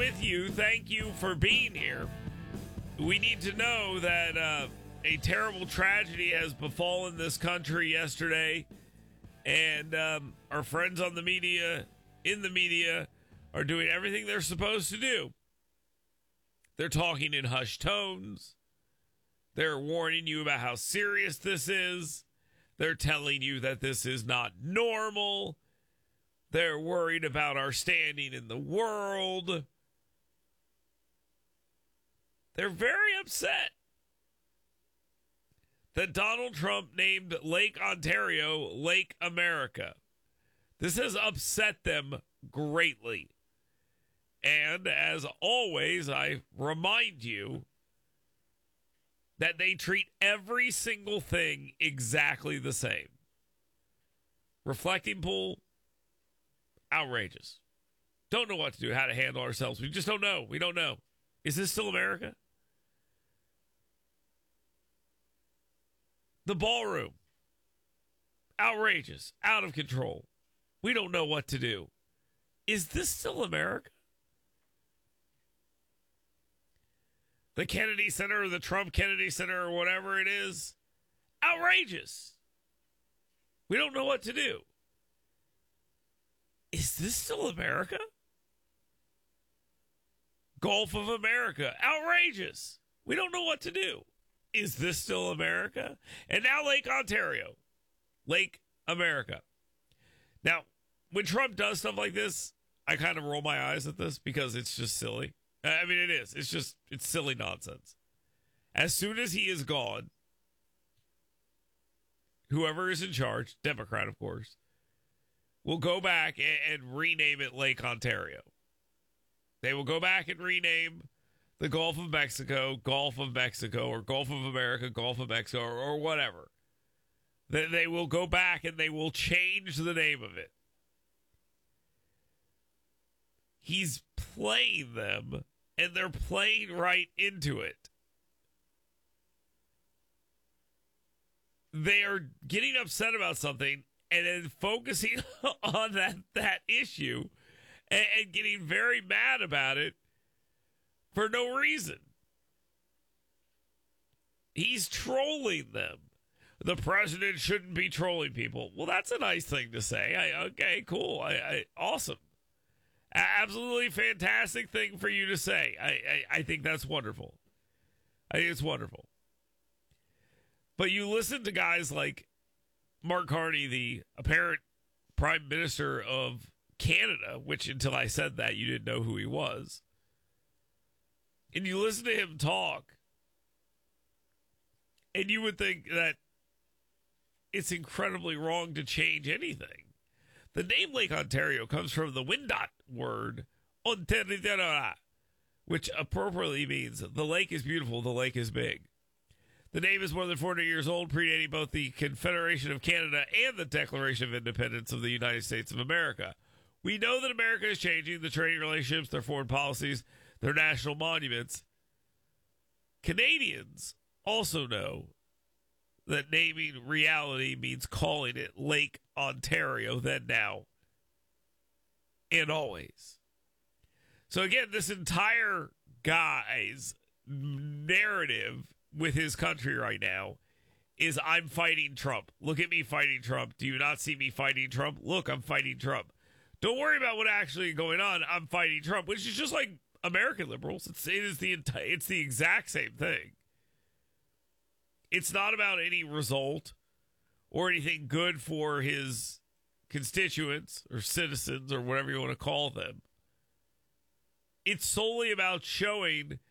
with you. Thank you for being here. We need to know that a terrible tragedy has befallen this country yesterday, and our friends on the media, in the media, are doing everything they're supposed to do. They're talking in hushed tones. They're warning you about how serious this is. They're telling you that this is not normal. They're worried about our standing in the world. They're very upset that Donald Trump named Lake Ontario Lake America. This has upset them greatly. And as always, I remind you that they treat every single thing exactly the same. Reflecting pool, outrageous. Don't know what to do, how to handle ourselves. We just don't know. We don't know. Is this still America? The ballroom, outrageous, out of control. We don't know what to do. Is this still America? The Kennedy Center or the Trump Kennedy Center or whatever it is, outrageous. We don't know what to do. Is this still America? Gulf of America, outrageous. We don't know what to do. Is this still America? And now Lake Ontario, Lake America. Now, when Trump does stuff like this, I kind of roll my eyes at this because it's just silly. I mean, it is. It's silly nonsense. As soon as he is gone, whoever is in charge, Democrat, of course, will go back and rename it Lake Ontario. They will go back and rename the Gulf of Mexico, or Gulf of America, Gulf of Mexico, or whatever. They will go back and they will change the name of it. He's playing them, and they're playing right into it. They are getting upset about something and then focusing on that issue and getting very mad about it for no reason. He's trolling them. The president shouldn't be trolling people. Well, that's a nice thing to say. Okay, cool. Awesome. Absolutely fantastic thing for you to say. I think that's wonderful. I think it's wonderful. But you listen to guys like Mark Carney, the apparent Prime Minister of Canada, which until I said that, you didn't know who he was. And you listen to him talk, and you would think that it's incredibly wrong to change anything. The name Lake Ontario comes from the Wendat word, Ontario, which appropriately means the lake is beautiful, the lake is big. The name is more than 400 years old, predating both the Confederation of Canada and the Declaration of Independence of the United States of America. We know that America is changing the trading relationships, their foreign policies, their national monuments. Canadians also know that naming reality means calling it Lake Ontario, then, now, and always. So again, this entire guy's narrative with his country right now is I'm fighting Trump. Look at me fighting Trump. Do you not see me fighting Trump? Look, I'm fighting Trump. Don't worry about what actually going on. I'm fighting Trump, which is just like American liberals. It's the exact same thing. It's not about any result or anything good for his constituents or citizens or whatever you want to call them. It's solely about showing